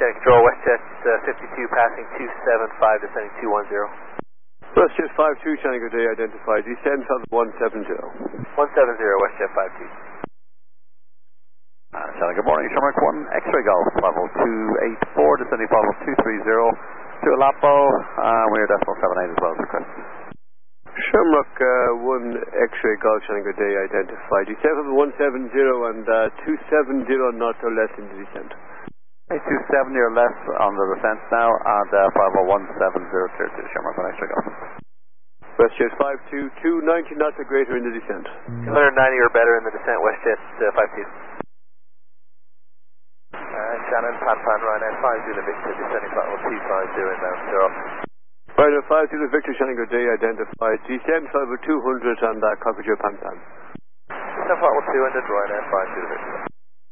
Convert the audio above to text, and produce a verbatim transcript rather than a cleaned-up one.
Shannon Control, WestJet uh, fifty-two passing two seven five, descending two one zero. WestJet five two, Shannon, good day, identified. Descend from one seven zero. one seven zero, WestJet five two. Uh, Shannon, good morning. Shamrock one, X-ray Golf, level two eight four, descending level two three zero. To Alapo, uh, we're decimal seven eight as well, so Chris. Shamrock uh, one, X-ray Golf, Shannon, good day, identified. Descend from one seven zero and uh, two seven zero knots or less in the descent. eight two seventy or less on the descent now, and uh, five oh one seven zero clear to Shamrock one, X-ray Golf. WestJet five two, two ninety knots or greater in the descent. two ninety or better in the descent, WestJet uh, five two. Uh, Shannon, Pan Pan, Ryanair five zero Victor, descending flight level two five zero inbound, zero. Ryanair five zero Victor, Shannon, good day, identified. Descend flight level two hundred and uh, coverage your Pan Pan. Descent flight level two hundred, Ryanair five zero Victor.